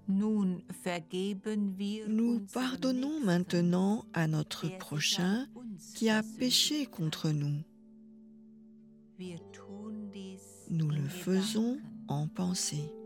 Nous pardonnons maintenant à notre prochain qui a péché contre nous. Nous le faisons en pensée.